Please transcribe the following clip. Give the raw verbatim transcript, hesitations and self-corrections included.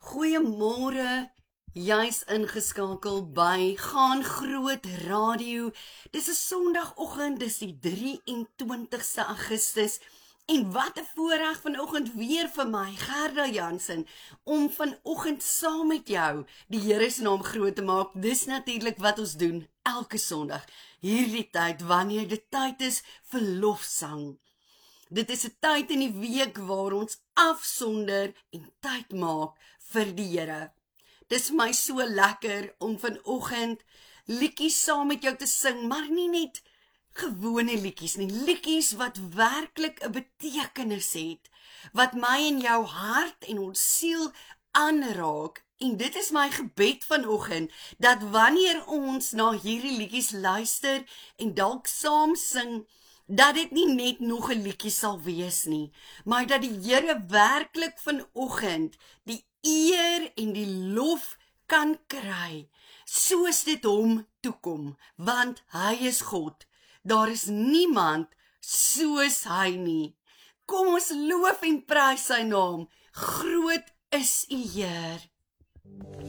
Goeiemôre, jy's ingeskakel by Gaan Groot Radio. Dis 'n Sondagoggend, dis die drie-en-twintigste Augustus. En wat 'n voorreg vanoggend weer vir my, Gerda Jansen, om vanoggend saam met jou die Here se naam groot te maak. Dis natuurlik wat ons doen elke Sondag, hierdie tyd wanneer dit tyd is vir lofsang. Dit is 'n tyd in die week waar ons afsonder en tyd maak vir die Here. Dis my so lekker om vanoggend liedjies saam met jou te sing, maar nie net gewone liedjies nie, liedjies wat werklik 'n betekenis het, wat my en jou hart en ons siel aanraak. En dit is my gebed vanoggend, dat wanneer ons na hierdie liedjies luister en dalk saam sing, dat dit nie net nog 'n liedjie sal wees nie, maar dat die Here werklik vanoggend die eer en die lof kan kry, soos dit hom toekom, want hy is God. Daar is niemand soos hy nie. Kom ons loof en prys sy naam. Groot is U Heer.